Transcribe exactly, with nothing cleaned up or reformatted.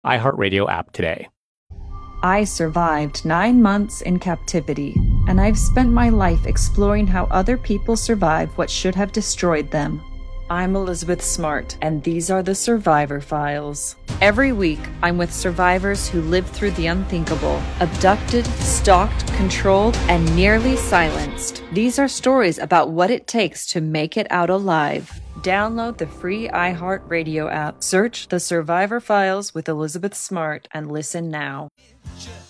iHeartRadio app today. I survived nine months in captivity, and I've spent my life exploring how other people survive what should have destroyed them. I'm Elizabeth Smart, and these are the Survivor Files. Every week, I'm with survivors who lived through the unthinkable, abducted, stalked, controlled, and nearly silenced. These are stories about what it takes to make it out alive. Download the free iHeartRadio app, search The Survivor Files with Elizabeth Smart, and listen now.